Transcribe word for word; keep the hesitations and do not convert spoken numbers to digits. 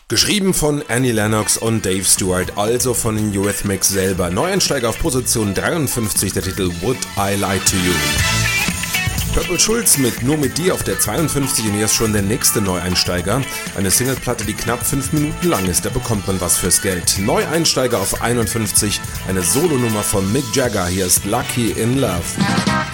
Geschrieben von Annie Lennox und Dave Stewart, also von den Eurythmics selber. Neueinsteiger auf Position dreiundfünfzig, der Titel Would I Lie to You. Purple Schulz mit Nur mit dir auf der zweiundfünfzig und jetzt schon der nächste Neueinsteiger. Eine Singleplatte, die knapp fünf Minuten lang ist, da bekommt man was fürs Geld. Neueinsteiger auf einundfünfzig, eine Solonummer von Mick Jagger, hier ist Lucky in Love.